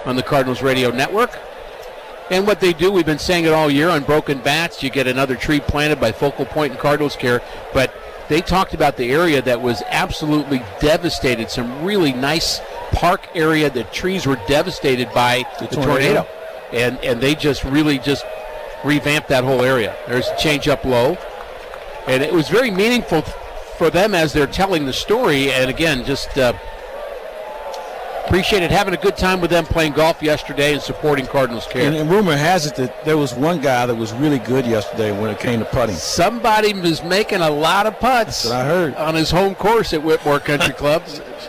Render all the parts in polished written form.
on the Cardinals Radio Network. And what they do, we've been saying it all year, on Broken Bats, you get another tree planted by Focal Point and Cardinals Care. But they talked about the area that was absolutely devastated, some really nice park area that trees were devastated by the tornado. And they just really just revamped that whole area. There's a change up low. And it was very meaningful for them as they're telling the story. And again, just appreciated having a good time with them playing golf yesterday and supporting Cardinals Care. And rumor has it that there was one guy that was really good yesterday when it came to putting. Somebody was making a lot of putts. That's what I heard. On his home course at Whitmore Country Club.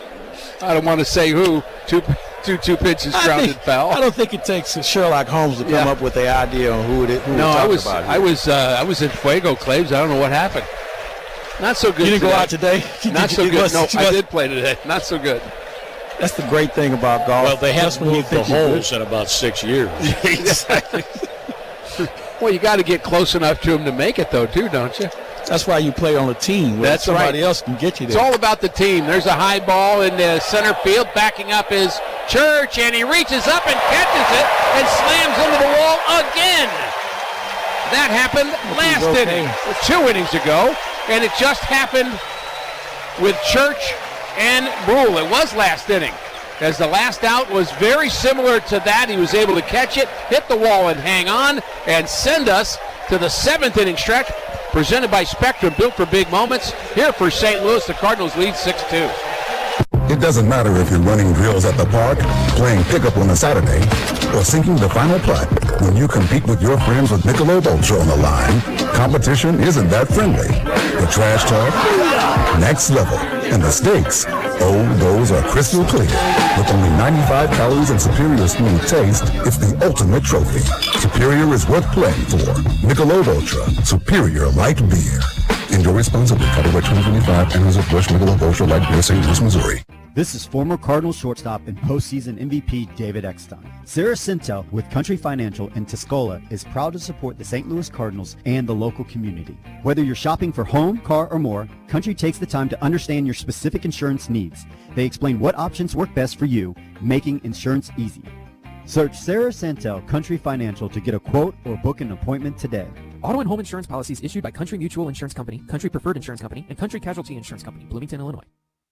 I don't want to say who. Two pitches grounded foul. I don't think it takes Sherlock Holmes to come up with the idea on who I was in Fuego, Claves. I don't know what happened. Not so good. You didn't today. go out today? Not so good. No, I did play today. Not so good. That's the great thing about golf. Well, they haven't moved the holes in about 6 years. Exactly. Well, you got to get close enough to him to make it, though, too, don't you? That's why you play on a team where somebody else can get you there. It's all about the team. There's a high ball in the center field. Backing up is Church, and he reaches up and catches it and slams into the wall again. That happened last inning, 2 innings ago, and it just happened with Church and Brule. It was last inning, as the last out was very similar to that. He was able to catch it, hit the wall, and hang on, and send us to the 7th inning stretch, presented by Spectrum, built for big moments. Here for St. Louis, the Cardinals lead 6-2. It doesn't matter if you're running drills at the park, playing pickup on a Saturday, or sinking the final putt. When you compete with your friends with Michelob Ultra on the line, competition isn't that friendly. The trash talk, next level, and the stakes, those are crystal clear. With only 95 calories and superior smooth taste, it's the ultimate trophy. Superior is worth playing for. Michelob Ultra, superior light beer. Enjoy responsibly. Copyright 2025, Anheuser-Busch Michelob Ultra Light Beer, St. Louis, Missouri. This is former Cardinals shortstop and postseason MVP David Eckstein. Sarah Sintel with Country Financial in Tuscola is proud to support the St. Louis Cardinals and the local community. Whether you're shopping for home, car, or more, Country takes the time to understand your specific insurance needs. They explain what options work best for you, making insurance easy. Search Sarah Santel Country Financial to get a quote or book an appointment today. Auto and home insurance policies issued by Country Mutual Insurance Company, Country Preferred Insurance Company, and Country Casualty Insurance Company, Bloomington, Illinois.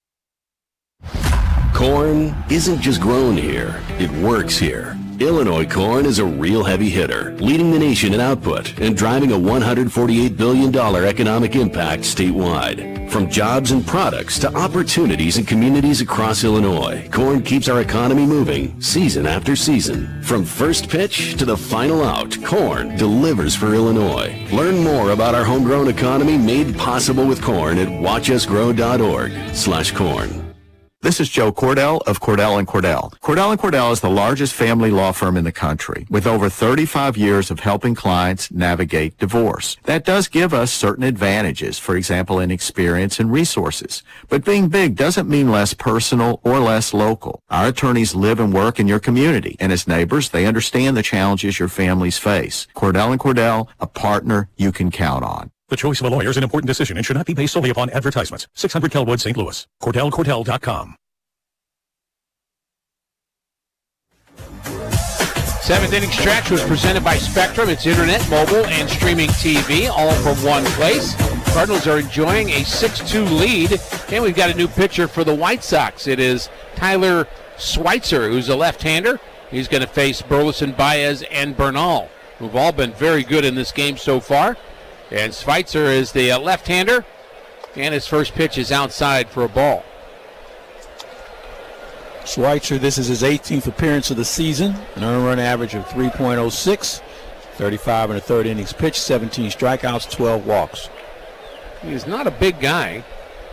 Corn isn't just grown here, it works here. Illinois corn is a real heavy hitter, leading the nation in output and driving a $148 billion economic impact statewide. From jobs and products to opportunities in communities across Illinois, corn keeps our economy moving season after season. From first pitch to the final out, corn delivers for Illinois. Learn more about our homegrown economy made possible with corn at watchusgrow.org/corn. This is Joe Cordell of Cordell & Cordell. Cordell & Cordell is the largest family law firm in the country with over 35 years of helping clients navigate divorce. That does give us certain advantages, for example, in experience and resources. But being big doesn't mean less personal or less local. Our attorneys live and work in your community, and as neighbors, they understand the challenges your families face. Cordell & Cordell, a partner you can count on. The choice of a lawyer is an important decision and should not be based solely upon advertisements. 600 Kelwood, St. Louis. CordellCordell.com. 7th inning stretch was presented by Spectrum. It's internet, mobile, and streaming TV, all from one place. Cardinals are enjoying a 6-2 lead, and we've got a new pitcher for the White Sox. It is Tyler Schweitzer, who's a left-hander. He's going to face Burleson, Baez, and Bernal, who've all been very good in this game so far. And Schweitzer is the left-hander, and his first pitch is outside for a ball. Schweitzer, this is his 18th appearance of the season, an earned run average of 3.06, 35 and a third innings pitched, 17 strikeouts, 12 walks. He's not a big guy,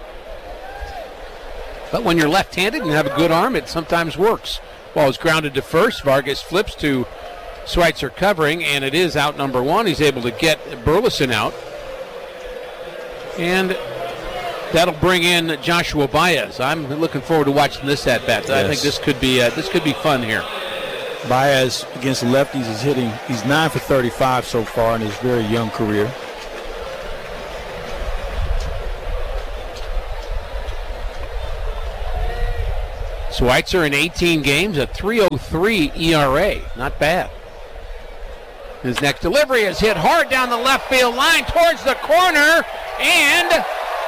but when you're left-handed and have a good arm, it sometimes works. Ball is grounded to first. Vargas flips to Schweitzer covering, and it is out number one. He's able to get Burleson out. And that'll bring in Joshua Baez. I'm looking forward to watching this at bat. Yes. I think this could be fun here. Baez against the lefties is hitting. He's 9 for 35 so far in his very young career. Schweitzer in 18 games, a 3.03 ERA. Not bad. His next delivery is hit hard down the left field line towards the corner, and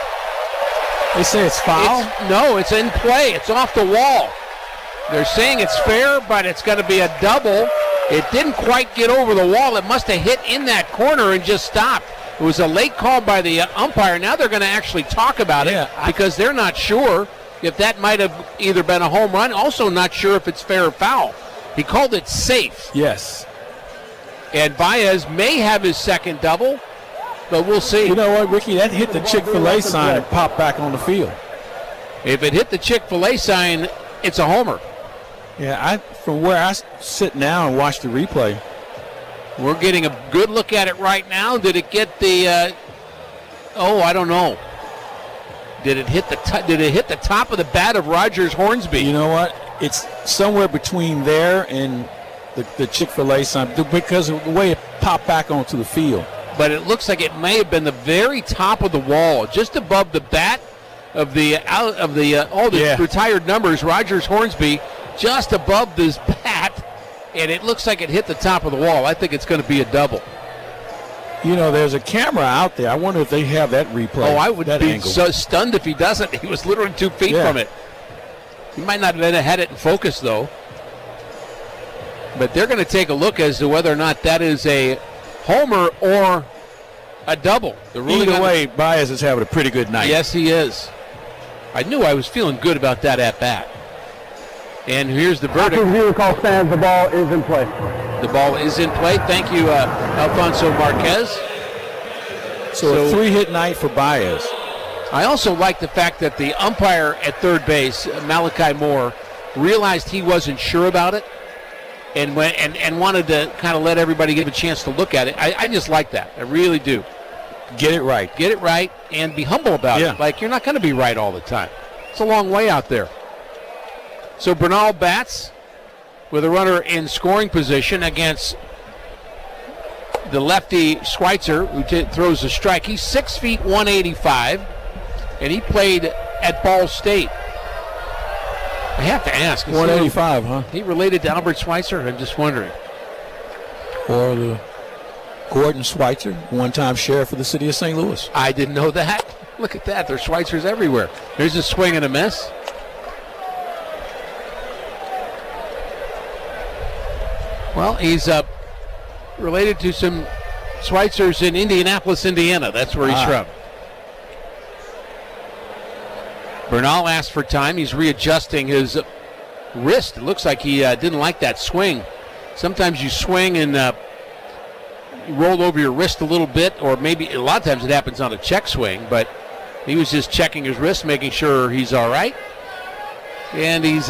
they say it's foul? No, it's in play. It's off the wall. They're saying it's fair, but it's going to be a double. It didn't quite get over the wall. It must have hit in that corner and just stopped. It was a late call by the umpire. Now they're going to actually talk about it because they're not sure if that might have either been a home run. Also not sure if it's fair or foul. He called it safe. Yes. And Baez may have his second double, but we'll see. You know what, Ricky? That hit the Chick-fil-A sign and popped back on the field. If it hit the Chick-fil-A sign, it's a homer. Yeah, from where I sit now and watch the replay, we're getting a good look at it right now. Did it get the? I don't know. Did it hit the top of the bat of Rogers Hornsby? You know what? It's somewhere between there and the Chick-fil-A sign because of the way it popped back onto the field. But it looks like it may have been the very top of the wall, just above the bat of the retired numbers. Rogers Hornsby, just above this bat, and it looks like it hit the top of the wall. I think it's going to be a double. You know, there's a camera out there. I wonder if they have that replay. Oh, I would be so stunned if he doesn't. He was literally 2 feet from it. He might not have had it in focus, though. But they're going to take a look as to whether or not that is a homer or a double. Either way, Baez is having a pretty good night. Yes, he is. I knew I was feeling good about that at-bat. And here's the verdict. As you call stands, the ball is in play. The ball is in play. Thank you, Alfonso Marquez. So a 3-hit night for Baez. I also like the fact that the umpire at third base, Malachi Moore, realized he wasn't sure about it and wanted to kind of let everybody get a chance to look at it. I just like that. I really do. Get it right. Get it right and be humble about it. Like, you're not going to be right all the time. It's a long way out there. So Bernal bats with a runner in scoring position against the lefty Schweitzer, who throws a strike. He's 6 feet 185, and he played at Ball State. I have to ask. 185, huh? He related to Albert Schweitzer? I'm just wondering. Or the Gordon Schweitzer, one-time sheriff of the city of St. Louis. I didn't know that. Look at that. There's Schweitzers everywhere. There's a swing and a miss. Well, he's related to some Schweitzers in Indianapolis, Indiana. That's where he's from. Bernal asked for time. He's readjusting his wrist. It looks like he didn't like that swing. Sometimes you swing and you roll over your wrist a little bit, or maybe a lot of times it happens on a check swing, but he was just checking his wrist, making sure he's all right. And he's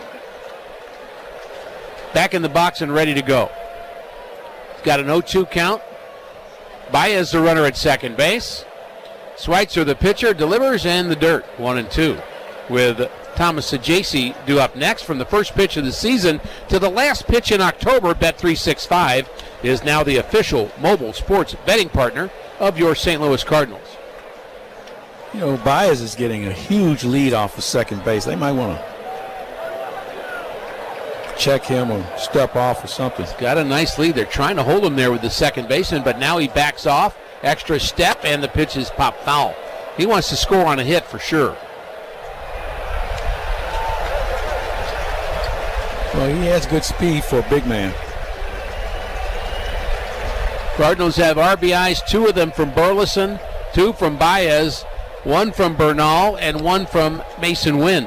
back in the box and ready to go. He's got an 0-2 count. Baez the runner at second base. Schweitzer, the pitcher, delivers in the dirt, 1-2, with Thomas Sajaci due up next. From the first pitch of the season to the last pitch in October, Bet365 is now the official mobile sports betting partner of your St. Louis Cardinals. You know, Baez is getting a huge lead off of second base. They might want to check him or step off or something. He's got a nice lead. They're trying to hold him there with the second baseman, but now he backs off. Extra step, and the pitch is popped foul. He wants to score on a hit for sure. Well, he has good speed for a big man. Cardinals have RBIs, 2 of them from Burleson, 2 from Baez, 1 from Bernal, and 1 from Mason Wynn.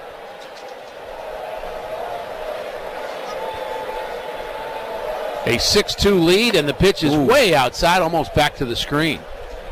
A 6-2 lead, and the pitch is way outside, almost back to the screen.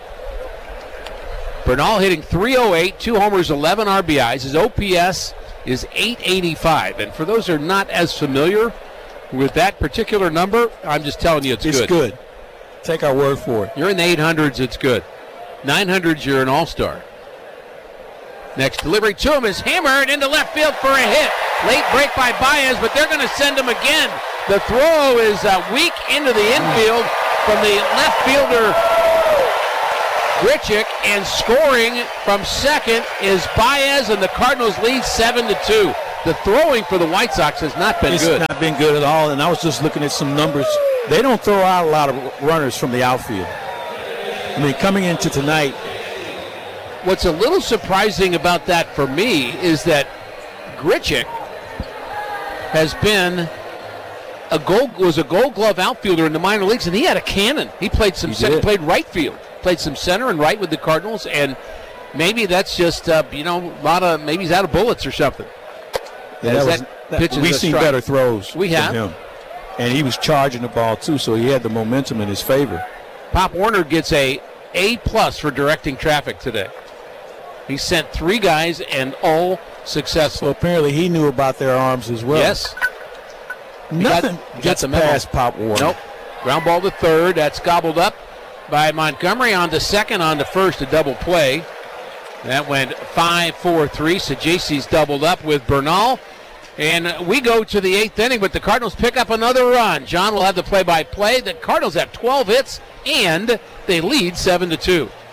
Bernal hitting .308, 2 homers, 11 RBIs. His OPS is .885. And for those who are not as familiar with that particular number, I'm just telling you it's good. It's good. Take our word for it. You're in the 800s, it's good. 900s, you're an all-star. Next delivery to him is hammered into left field for a hit. Late break by Baez, but they're going to send him again. The throw is weak into the infield from the left fielder, Grichuk, and scoring from second is Baez, and the Cardinals lead 7-2. the throwing for the White Sox has not been good. It's not been good at all, and I was just looking at some numbers. They don't throw out a lot of runners from the outfield. I mean, coming into tonight. What's a little surprising about that for me is that Grichuk has been was a Gold Glove outfielder in the minor leagues, and he had a cannon. He played played right field, played some center and right with the Cardinals, and maybe that's just maybe he's out of bullets or something. Yeah, we've seen better throws. We have. From him. And he was charging the ball too, so he had the momentum in his favor. Pop Warner gets A+ for directing traffic today. He sent 3 guys and all successful. So apparently he knew about their arms as well. Yes. Nothing gets past Pop Warner. Nope. Ground ball to third. That's gobbled up by Montgomery. On to second, on to first, a double play. That went 5-4-3. So JC's doubled up with Bernal. And we go to the 8th inning, but the Cardinals pick up another run. John will have the play-by-play. The Cardinals have 12 hits, and they lead 7-2.